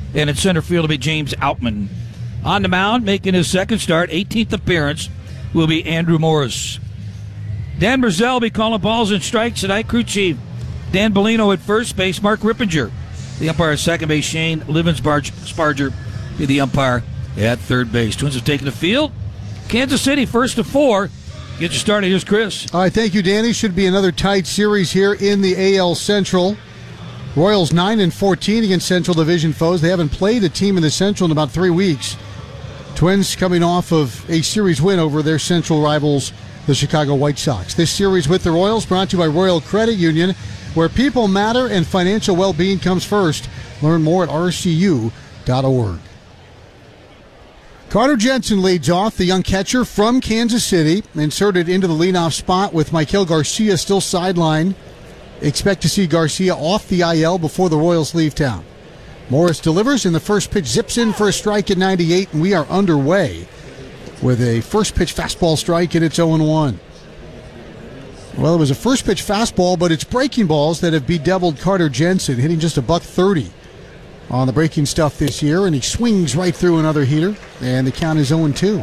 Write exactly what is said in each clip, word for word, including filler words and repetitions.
And at center field will be James Outman. On the mound, making his second start, eighteenth appearance, will be Andrew Morris. Dan Brazell will be calling balls and strikes tonight. Crew chief Dan Bellino at first base, Mark Rippinger. The umpire at second base, Shane Livensparger, be the umpire at third base. Twins have taken the field. Kansas City first to four. Get you started. Here's Chris. All right, thank you, Danny. Should be another tight series here in the A L Central. Royals nine and fourteen against Central Division foes. They haven't played a team in the Central in about three weeks. Twins coming off of a series win over their Central rivals, the Chicago White Sox. This series with the Royals brought to you by Royal Credit Union, where people matter and financial well-being comes first. Learn more at R C U dot org. Carter Jensen leads off, the young catcher from Kansas City, inserted into the leadoff spot with Michael Garcia still sidelined. Expect to see Garcia off the I L before the Royals leave town. Morris delivers, and the first pitch zips in for a strike at ninety-eight, and we are underway with a first pitch fastball strike, and it's oh and one. Well, it was a first pitch fastball, but it's breaking balls that have bedeviled Carter Jensen, hitting just a buck thirty on the breaking stuff this year, and he swings right through another heater, and the count is oh and two.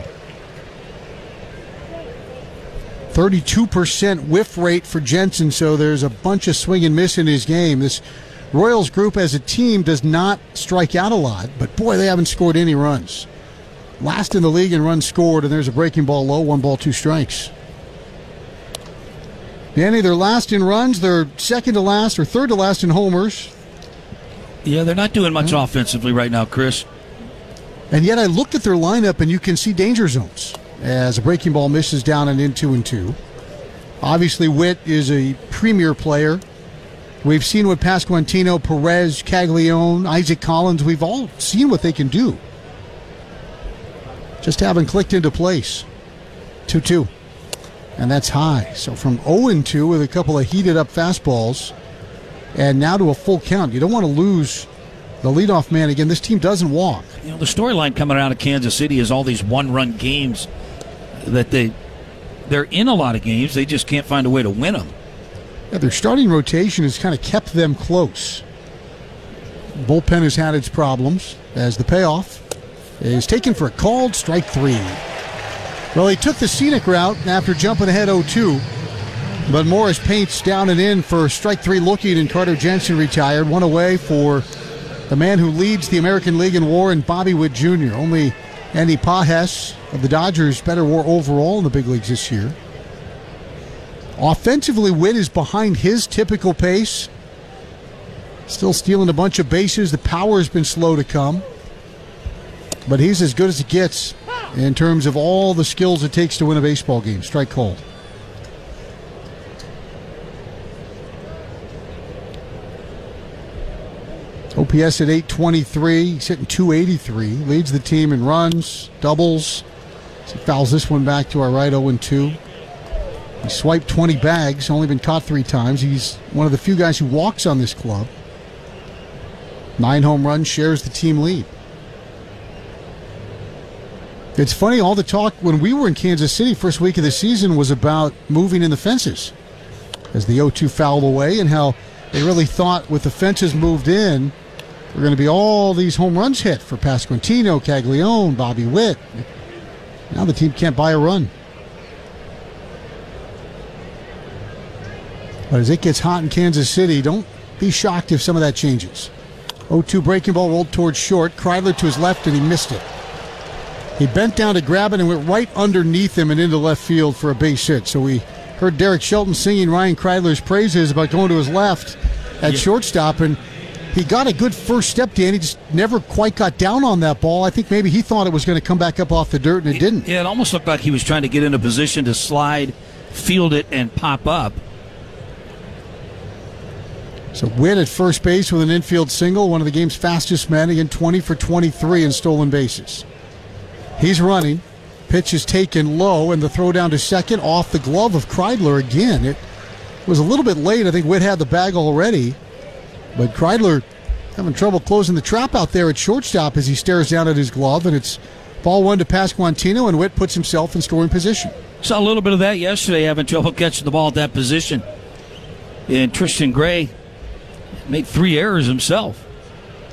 thirty-two percent whiff rate for Jensen, so there's a bunch of swing and miss in his game. This Royals group as a team does not strike out a lot, but boy, they haven't scored any runs. Last in the league in runs scored, and there's a breaking ball low, one ball, two strikes. Danny, they're last in runs, they're second to last or third to last in homers. Yeah, they're not doing much yeah. offensively right now, Chris. And yet I looked at their lineup, and you can see danger zones as a breaking ball misses down and in two and two. Obviously, Witt is a premier player. We've seen what Pasquantino, Perez, Caglione, Isaac Collins, we've all seen what they can do. Just haven't clicked into place. two two. And that's high. So from oh and two with a couple of heated up fastballs, and now to a full count. You don't want to lose the leadoff man again. This team doesn't walk. You know, the storyline coming out of Kansas City is all these one-run games that they, they're in a lot of games. They just can't find a way to win them. Yeah, their starting rotation has kind of kept them close. Bullpen has had its problems as the payoff is taken for a called strike three. Well, he took the scenic route after jumping ahead oh two. But Morris paints down and in for strike three looking, and Carter Jensen retired. One away for the man who leads the American League in WAR, and Bobby Witt Junior Only Andy Pages of the Dodgers better WAR overall in the big leagues this year. Offensively, Witt is behind his typical pace. Still stealing a bunch of bases. The power has been slow to come. But he's as good as it gets in terms of all the skills it takes to win a baseball game. Strike called. O P S at eight twenty-three. He's hitting two eighty-three. Leads the team in runs, doubles. He fouls this one back to our right, oh and two. He swiped twenty bags, only been caught three times. He's one of the few guys who walks on this club. Nine home runs, shares the team lead. It's funny, all the talk when we were in Kansas City first week of the season was about moving in the fences as the oh two fouled away, and how they really thought with the fences moved in, we're going to be all these home runs hit for Pasquantino, Caglione, Bobby Witt. Now the team can't buy a run. But as it gets hot in Kansas City, don't be shocked if some of that changes. oh two breaking ball rolled towards short. Kreidler to his left, and he missed it. He bent down to grab it and went right underneath him and into left field for a base hit. So we heard Derek Shelton singing Ryan Kreidler's praises about going to his left at yeah. shortstop, and he got a good first step, Dan. He just never quite got down on that ball. I think maybe he thought it was going to come back up off the dirt, and it, it didn't. Yeah, it almost looked like he was trying to get in a position to slide, field it, and pop up. So Witt at first base with an infield single, one of the game's fastest men, again twenty for twenty-three in stolen bases. He's running. Pitch is taken low, and the throw down to second off the glove of Kreidler again. It was a little bit late. I think Witt had the bag already, but Kreidler having trouble closing the trap out there at shortstop as he stares down at his glove, and it's ball one to Pasquantino, and Witt puts himself in scoring position. Saw a little bit of that yesterday, having trouble catching the ball at that position. And Tristan Gray made three errors himself.